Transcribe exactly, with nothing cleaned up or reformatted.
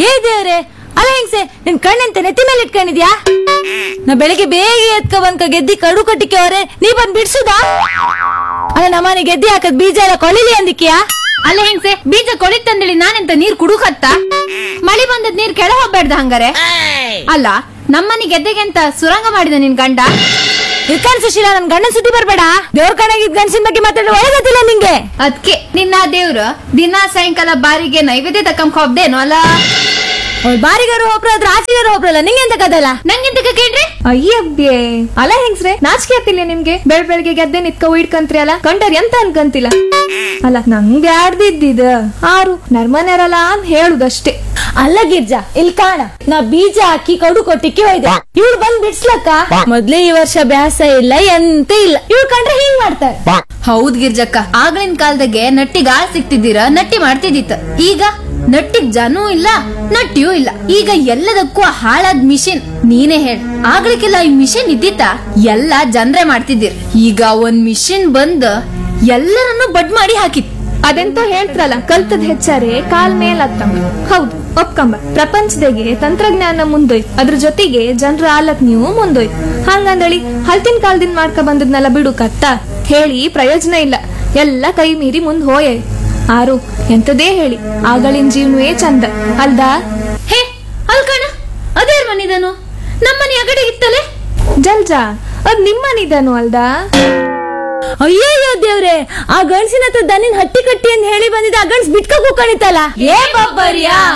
ಏ ದೇವ್ರೆ, ಅಲ್ಲ ಹೆಂಗ್ಸೆ, ನಿನ್ ಕಣ್ಣಂತೆ ನೆತ್ತಿ ಮೇಲೆ ಇಟ್ಕೊಂಡಿದ್ಯಾ? ನಾ ಬೆಳಿಗ್ಗೆ ಬೇಗ ಎತ್ಕ ಬಂದ್ಕ ಗೆದ್ದಿ ಕಡು ಕಟ್ಟಿಕೆ ಅವ್ರೆ, ನೀ ಬಂದ್ ಬಿಡ್ಸುದಾ? ಅಲ್ಲ ನಮ್ಮನೆ ಗೆದ್ದಿ ಹಾಕದ್ ಬೀಜ ಎಲ್ಲ ಕೊಳಿಲಿ ಅಂದಿಕ್ಯಾ? ಅಲ್ಲ ಹೆಂಗ್ಸೆ, ಬೀಜ ಕೊಳಿತಂದೇಳಿ ನಾನೆಂತ ನೀರ್ ಕುಡುಕತ್ತ? ಮಳಿ ಬಂದದ್ ನೀರ್ ಕೆಳ ಹೋಗ್ಬೇಡ್ದ ಹಂಗಾರೆ? ಅಲ್ಲ ನಮ್ಮನೆ ಗೆದ್ದೆಗೆ ಅಂತ ಸುರಂಗ ಮಾಡಿದ ನಿನ್ ಗಂಡ? ಇರ್ಕಾನ್ ಸುಶೀಲ, ನನ್ ಗಂಡನ್ ಸುದ್ದಿ ಬರ್ಬೇಡ. ದೇವ್ರ ಕಣಗಿದ್ ಗಂಡಸಿನ ಬಗ್ಗೆ ಮಾತಾಡೋ ಒಳಗತ್ತಿಲ್ಲ ನಿಂಗೆ. ಅದ್ಕೆ ನಿನ್ನ ದೇವ್ರ ದಿನಾ ಸಾಯಂಕಾಲ ಬಾರಿಗೆ ನೈವೇದ್ಯ ತಕ್ಕಂಕ ಹೋಗ್ದೇನೋ ಅಲ್ಲ? ಅವ್ಳು ಬಾರಿಗಾರು ಒಬ್ರು ಆದ್ರೆ ಆಚೆಗಾರು ಒಬ್ರಲ್ಲ, ನಿಂಗೆಂತ ಕದಲ್ಲ? ನಂಗೆಂತ ಕೇಳ್ರಿ? ಅಯ್ಯಬ್ಯೆ, ಅಲ್ಲ ಹೆಂಗ್ಸ್ರೆ, ನಾಚಿಕೆ ಆಗ್ತಿಲ್ಲ ನಿಮ್ಗೆ? ಬೆಳ್ ಬೆಳಗ್ಗೆ ಗೆದ್ದೆ ನಿತ್ಕ ಇಡ್ಕಂತ್ರಿ ಅಲ್ಲ, ಕಂಡರ್ ಎಂತ ಅನ್ಕಂತಿಲ್ಲ. ಅಲ್ಲ ನಂಗೆ ಆಡ್ದಿದ್ದಿದ ಆರು ನರ್ಮನೆರಲ್ಲ ಅಂತ ಹೇಳುದಷ್ಟೇ. ಅಲ್ಲ ಗಿರ್ಜಾ, ಇಲ್ಲಿ ಕಾಣ, ನಾ ಬೀಜ ಹಾಕಿ ಕಡು ಕೊಟ್ಟಿಕ್ಕೆ ಹೋಯ್ದೆ, ಇವ್ಳು ಬಂದ್ ಬಿಡ್ಸ್ಲಕ್ಕ ಮೊದ್ಲೇ ಈ ವರ್ಷ ಬ್ಯಾಸ ಇಲ್ಲ ಎಂತ ಇಲ್ಲ. ಇವ್ಳು ಕಂಡ್ರೆ ಹಿಂಗ್ ಮಾಡ್ತಾರೆ. ಹೌದ್ ಗಿರ್ಜಕ್ಕ, ಆಗ್ಲಿನ ಕಾಲದಾಗೆ ನಟ್ಟಿಗ್ ಆಳ್ ಸಿಕ್ತಿದ್ದೀರ, ನಟ್ಟಿ ಮಾಡ್ತಿದ್ದಿತ್ತ. ಈಗ ನಟ್ಟಿಗ್ ಜನೂ ಇಲ್ಲ, ನಟ್ಟಿಯೂ ಇಲ್ಲ. ಈಗ ಎಲ್ಲದಕ್ಕೂ ಹಾಳಾದ್ ಮಿಷಿನ್. ನೀನೇ ಹೇಳ, ಆಗ್ಲಿಕ್ಕೆಲ್ಲ ಈ ಮಿಷಿನ್ ಇದ್ದಿತ್ತ ಎಲ್ಲ ಜನ್ರೆ ಮಾಡ್ತಿದ್ದೀರ್. ಈಗ ಒಂದ್ ಮಿಷಿನ್ ಬಂದ್ ಎಲ್ಲರನ್ನು ಬಡ್ ಮಾಡಿ ಹಾಕಿತ್. ಅದೆಂತೋ ಹೇಳ್ತಾರಲ್ಲ, ಕಲ್ತದ್ ಹೆಚ್ಚಾರೆ ಕಾಲ್ ಮೇಲ್ ಹತ್ತಂಬ. ಹೌದು, ಒಪ್ಕಂಬ. ಪ್ರಪಂಚದಾಗೆ ತಂತ್ರಜ್ಞಾನ ಮುಂದೋಯ್ತು, ಅದ್ರ ಜೊತೆಗೆ ಜನರ ಆಲಕ್ ನೀವು ಮುಂದೋಯ್ತು. ಹಂಗಂದಳಿ ಹಲ್ತಿನ ಕಾಲದಿಂದ ಮಾಡ್ಕ ಬಂದದ್ನೆಲ್ಲ ಬಿಡು ಕತ್ತ ಹೇಳಿ ಪ್ರಯೋಜನ ಇಲ್ಲ. ಎಲ್ಲ ಕೈ ಮೀರಿ ಮುಂದ್ ಹೋಯ. ಆರು ಎಂತದೇ ಹೇಳಿ, ಆಗಳಿನ ಜೀವನವೇ ಚಂದ ಅಲ್ದಾ? ಹೇ ಅಲ್ಕಣ, ಅದೇ ಮನಿದನು ನಮ್ಮನೆ ಅಗಡೆ ಇತ್ತಲೆ. ಜಲ್ಜಾ, ಅದ್ ನಿಮ್ಮನಿದನು ಅಲ್ದಾ? ಅಯ್ಯಯ್ಯೋ ದೇವ್ರೆ, ಆ ಗಂಡ್ಸಿನ ಹತ್ರ ದನಿನ್ ಹಟ್ಟಿ ಕಟ್ಟಿ ಅಂತ ಹೇಳಿ ಬಂದಿದ್ದ ಆ ಗಂಡ್ಸ್ ಬಿಟ್ಕ ಕೂಕಣಿತಲ್ಲ. ಏ ಬಬ್ಬರಿಯಾ,